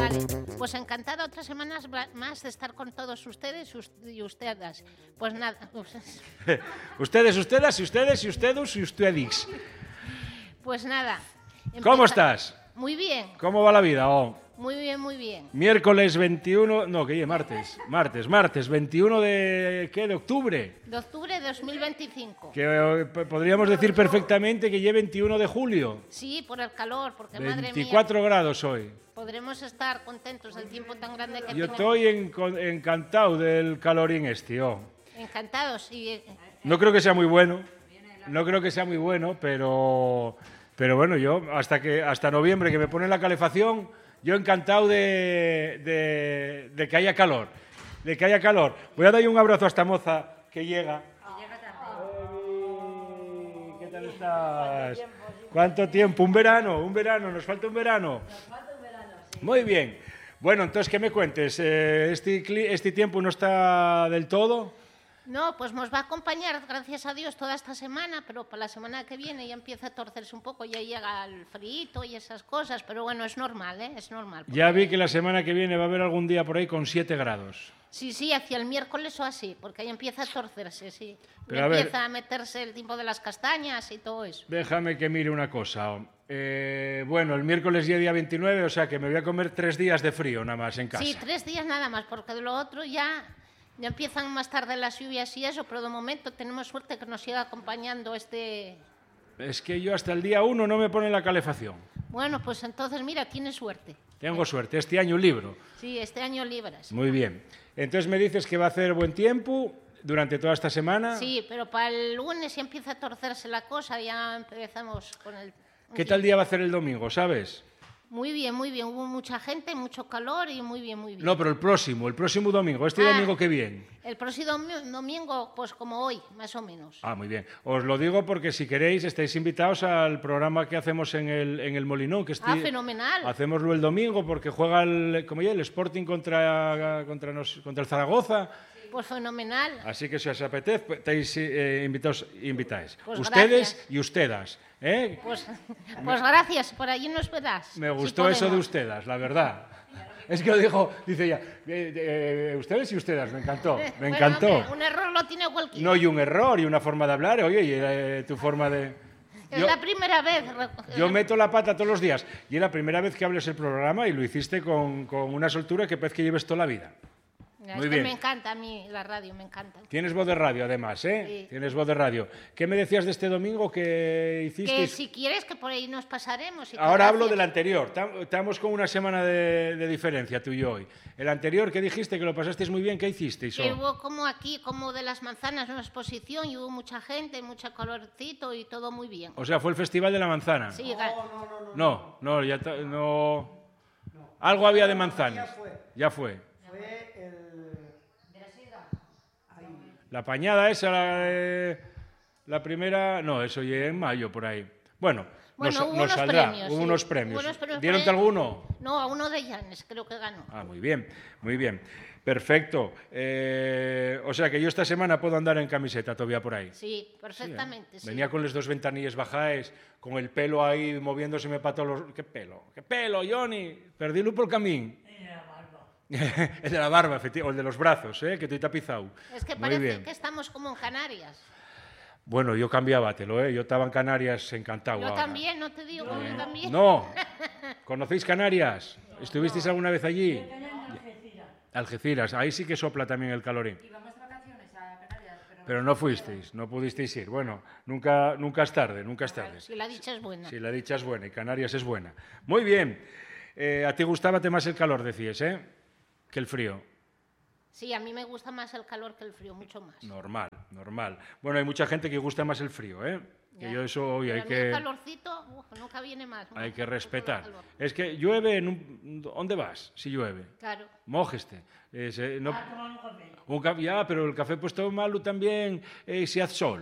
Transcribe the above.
Vale, pues encantada otras semanas más de estar con todos ustedes y ustedes. Pues nada. Ustedes, ustedes, y ustedes, y ustedes, y ustedes. Pues nada. ¿Cómo estás? Muy bien. ¿Cómo va la vida? Muy bien, muy bien. Miércoles 21, no, ¿qué? Martes 21 de, ¿qué? De octubre. De octubre de 2025. Que podríamos decir perfectamente que lleve 21 de julio. Sí, por el calor, porque madre mía. 24 grados hoy. Podremos estar contentos del tiempo tan grande que Yo tenemos. estoy encantado del calorín este, Encantados. No creo que sea muy bueno. No creo que sea muy bueno, pero bueno, yo hasta noviembre que me ponen la calefacción, yo encantado de que haya calor. Voy a darle un abrazo a esta moza que llega. ¿Qué tal estás? ¿Cuánto tiempo? Un verano, nos falta un verano. Sí. Muy bien. Bueno, entonces, ¿qué me cuentes? ¿Este tiempo no está del todo? No, pues nos va a acompañar, gracias a Dios, toda esta semana, pero para la semana que viene ya empieza a torcerse un poco, ya llega el frío y esas cosas, pero bueno, es normal, ¿eh? Es normal. Porque... Ya vi que la semana que viene va a haber algún día por ahí con 7 grados. Sí, hacia el miércoles o así, porque ahí empieza a torcerse, sí. Pero empieza a meterse el tiempo de las castañas y todo eso. Déjame que mire una cosa. Bueno, el miércoles ya día 29, o sea que me voy a comer 3 días de frío nada más en casa. Sí, 3 días nada más, porque de lo otro ya empiezan más tarde las lluvias y eso, pero de momento tenemos suerte que nos siga acompañando este... Es que yo hasta el día 1 no me ponen la calefacción. Bueno, pues entonces mira, tienes suerte. Tengo suerte, este año libro. Sí, este año libras. Muy bien. Entonces me dices que va a hacer buen tiempo durante toda esta semana. Sí, pero para el lunes ya empieza a torcerse la cosa, ya empezamos con el... ¿Qué tal día va a hacer el domingo, sabes? Muy bien, hubo mucha gente, mucho calor y muy bien, muy bien. No, pero el próximo domingo, domingo que viene. El próximo domingo, pues como hoy, más o menos. Ah, muy bien. Os lo digo porque si queréis estáis invitados al programa que hacemos en el Molinón. Fenomenal. Hacemoslo el domingo porque juega el Sporting contra el Zaragoza. Pues fenomenal. Así que si os apetece, estáis invitáis. Pues ustedes gracias. Y ustedes. ¿Eh? Pues gracias, por allí nos verás. Me gustó eso de ustedes, la verdad. Es que lo dice ella, ustedes y ustedes, me encantó, me encantó. Hombre, un error lo tiene cualquiera. No, y un error, y una forma de hablar, oye, y tu forma de... Es la primera vez. Yo meto la pata todos los días, y es la primera vez que hables el programa y lo hiciste con una soltura que parece que lleves toda la vida. Muy bien. Me encanta a mí la radio, me encanta. Tienes voz de radio, además, ¿eh? Sí. Tienes voz de radio. ¿Qué me decías de este domingo que hiciste? Que si quieres que por ahí nos pasaremos. Ahora hablo del anterior. Estamos con una semana de diferencia, tú y yo hoy. El anterior, ¿qué dijiste? Que lo pasasteis muy bien. ¿Qué hicisteis? Que hubo como aquí, como de las manzanas, una exposición y hubo mucha gente, mucho calorcito y todo muy bien. O sea, fue el Festival de la Manzana. Sí, no. Algo había de manzanas. Ya fue. La pañada esa, la primera... No, eso ya en mayo, por ahí. Bueno, nos saldrá. Premios, hubo sí. unos premios. ¿Dieron-te alguno? No, a uno de Llanes, creo que ganó. Ah, muy bien. Perfecto. O sea que yo esta semana puedo andar en camiseta todavía por ahí. Sí, perfectamente. Sí, Venía con los 2 ventanillas bajadas, con el pelo ahí moviéndoseme para todos los... ¿Qué pelo, Johnny? Perdílo por el camino. El de la barba, efectivamente, o el de los brazos, que estoy tapizado. Es que parece que estamos como en Canarias. Bueno, yo cambiábatelo, Yo estaba en Canarias encantado. Yo también, no te digo, yo también. No. ¿Conocéis Canarias? ¿Estuvisteis alguna vez allí? Algeciras, ahí sí que sopla también el calorín. Íbamos de vacaciones a Canarias, pero no fuisteis, no pudisteis ir. Bueno, nunca es tarde, nunca es tarde. Si la dicha es buena. Si la dicha es buena y Canarias es buena. Muy bien. ¿A ti gustaba más el calor, decías, que el frío? Sí, a mí me gusta más el calor que el frío, mucho más. Normal. Bueno, hay mucha gente que gusta más el frío, Que yo eso hoy hay que... El calorcito nunca viene más. Hay que respetar. Es que llueve, ¿dónde vas si llueve? Claro. Mójeste. Ya, pero el café puesto malo también si hace sol.